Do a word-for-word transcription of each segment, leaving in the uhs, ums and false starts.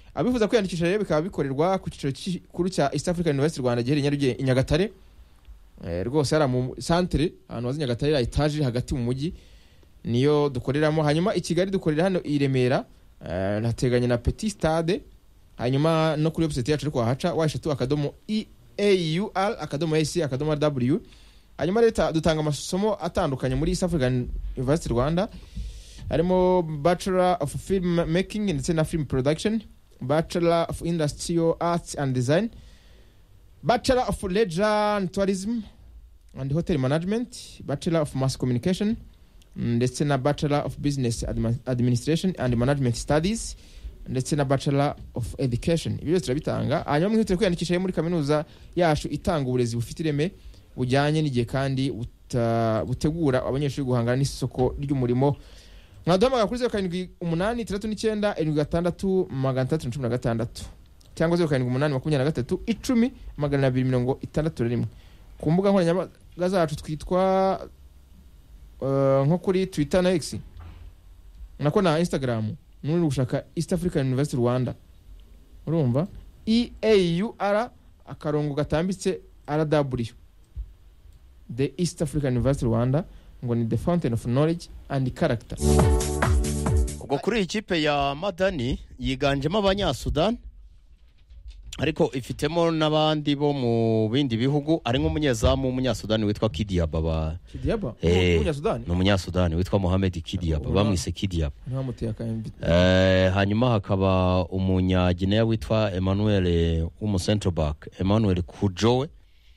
abifuza kwiyandikisha rero bikaba bikorerwa ku cyiciro cy'ikuru cya East African University Rwanda giherereye Nyarugenge i Nyagatare eh, rwose ari mu centre ahantu wazi Nyagatare ya etage hagati mu mujyi niyo dukoreramo. Hanyuma i Kigali dukorera hano i Remera eh, nateganye na Petit Stade. Hanyuma no kuri website yacu riko haca washatu akadomo e a u r akadomo a c akadomo w. Hanyuma leta dutanga amasomo atandukanye muri East African University Rwanda, harimo Bachelor of Film Making ndetse na Film Production, Bachelor of Industrial Arts and Design, Bachelor of Leisure and Tourism and Hotel Management, Bachelor of Mass Communication ndetse na Bachelor of Business Administration and Management Studies ndetse na Bachelor of Education. Ibyo turabitanga. Hanyuma mwihutire kwiyandikisha muri kaminuza yacu itanga uburezi bufite ireme bujyanye n'igihe kandi butegura abanyeshuri guhangana n'isoko ry'umurimo. Mwaduhamagara kuri zero karindwi umunani itandatu n'icyenda irindwi gatandatu magana atandatu cumi na gatandatu cyangwa zero karindwi umunani makumyabiri na gatatu icumi magana abiri mirongo itandatu na rimwe. Ku mbuga nkoranyambaga zacu twitwa uh, nko kuri Twitter na X nako na Instagram nuri gushaka East African University Rwanda, urumva E A U R akarongo gatambitse R W, the East African University Rwanda, ngo ni the fountain of knowledge and character. Ubwo kuri ikipe ya Madani yiganjemo abanyasudan ariko ifitemo n'abandi bo mu bindi bihugu, ari nk'umunyezamu w'umunyasudani witwa Kidiaba ba Kidiaba eh, umunyasudani no umunyasudani witwa Mohamed Kidiaba bamwise Kidiaba nta muteye akayimbi. eh hanyuma hakaba umunyaginea witwa Emmanuel umu central back Emmanuel Kujowe,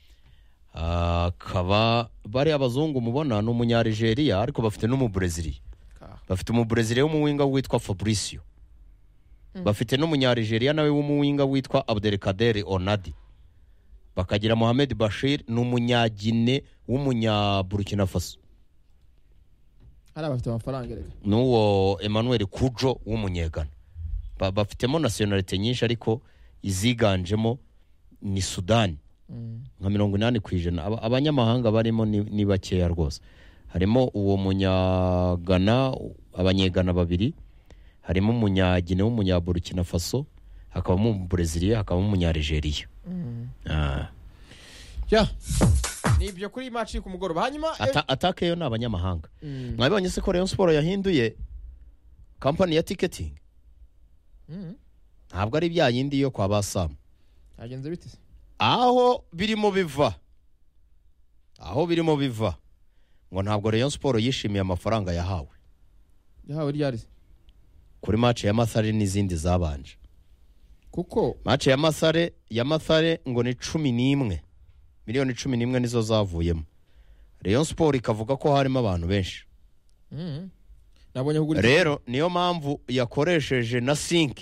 akaba bari abazungu mubona no munya Algeria ariko bafite no mu Brazil, bafite mu Brazil wo mu winga witwa Fabricio, Mm. bafite no munya Algeria nawe w'umuwinga witwa Abdelkader Onadi, bakagira Mohamed Bashir n'umunyagine w'umunya Burkina Faso, ara bafite amafaranga reka nuwo Emmanuel Kujo w'umunyegana. Ba bafitemo nationality nyinshi ariko iziganjemo ni Sudan mm. nka mirongo inani kwijana. Abanyamahanga barimo ni, ni bakeya rwose. Harimo uwo munyagana abanyegana babiri, harimo umunyagine w'umunya Burkina Faso, hakabamo mu Brazil, hakabamo umunya Algeria. Mm. Ah. Ya. Nibyo kuri match ku mugoroba. Hanyuma Ata atake yo n'abanyamahanga. Mm. Mwabonye se ko Rayon Sport yahinduye company ya ticketing? Mm. Ntabwo ari bya yindi yo kwa Basam. Agenze bite? Aho birimo biva. Aho birimo biva. Ngo ntabwo Rayon Sport yishimiye amafaranga yahawe. Yahawe ryari? Kuri match ya Masare n'izindi zabanje. Kuko match ya Masare ya Masare ngo ni cumi n'imwe. Miliyoni cumi n'imwe nizo zavuyemo. Rayon Sport ikavuga ko harimo abantu benshi. Mhm. Nabonye kugura rero niyo mpamvu yakoresheje na sync.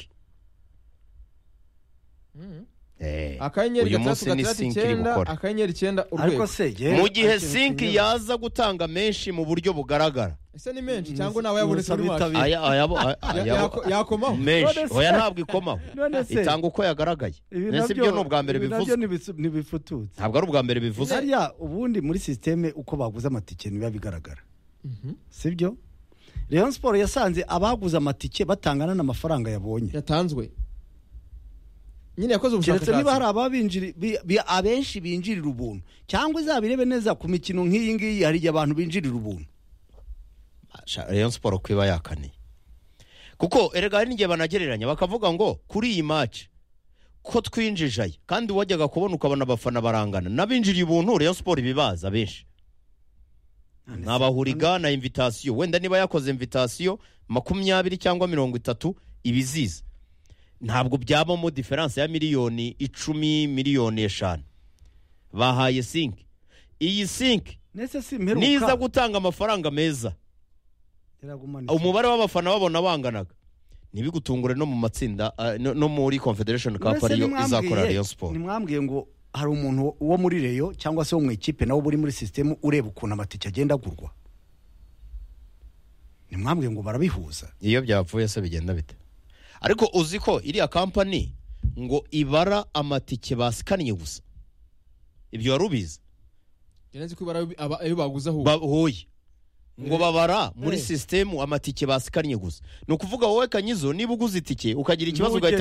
Mhm. Eh. Akanyenyeri gatatu gatatu icyenda akanyenyeri icyenda urwego. Mu gihe sync yaza gutanga menshi mu buryo bugaragara. Ese ni menshi cyangwa nawe yabonetse ari menshi? Aya aya yakomaho. Menshi oya ntabwo ikomaho. Itanga uko yagaragaye. Nese byo no bwa mbere bivuze. Nibifututse. Ntabwo ari ubwa mbere bivuze. Hariya ubundi muri systeme uko baguza amatike niba bigaragara. Mhm. Sibyo? Rayon Sport yasanze abaguza amatike batangana n'amafaranga yabonye. Yatanzwe. Nyine yakoze ubushakashatsi. Niba hari ababinjiri abenshi binjirira ubuntu cyangwa izabirebe neza ku mikino nk'iyi ngiyi hari abantu binjirira ubuntu. Rayon Sport kwiba yakane. Kuko erega n'ingiye banagereranya bakavuga ngo kuri iyi match ko twinjijaye kandi wajyaga kubona ukabona abafana barangana nabinjiriye ubuntu Rayon Sport bibaza benshi. Nabahuriga na invitation wenda niba yakoze invitation makumyabiri cyangwa mirongo itatu ibiziza. Ntabwo byabamo difference ya miliyoni icumi miliyoni eshanu. Bahaye sync. Iyi sync niza gutanga amafaranga meza. Umubare w'abafana babona banganaga. Nibigutungure no mu matsinda uh, no, no muri Confederation Cup ariyo izakora Rayon Sport. Nimwambwiye ngo hari umuntu wo muri Rayon cyangwa se wo mu ikipe nawo buri muri system ureba ukuntu amatike agenda gurwa. Nimwambwiye ngo barabihuza. Iyo byapfuye se bigenda bite? Ariko uziko iriya company ngo ibara amatike basikaniye gusa. Ibyo warubiza. Geneze ko ibara ayo baguza ho. Bahoye. Ngo babara muri system amatike basikaniye gusa. No kuvuga wowe Kanyizo niba uguze itike ukagira ikibazo